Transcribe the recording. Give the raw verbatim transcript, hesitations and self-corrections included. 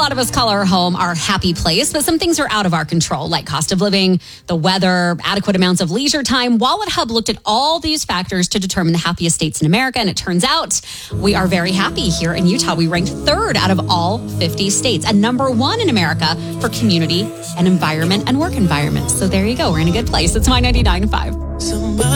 lot of us call our home our happy place, but some things are out of our control, like cost of living, the weather, adequate amounts of leisure time. Wallet Hub looked at all these factors to determine the happiest states in America, and it turns out we are very happy here in Utah. We ranked third out of all fifty states and number one in America for community and environment and work environment. So there you go. We're in a good place. It's My ninety-nine point five.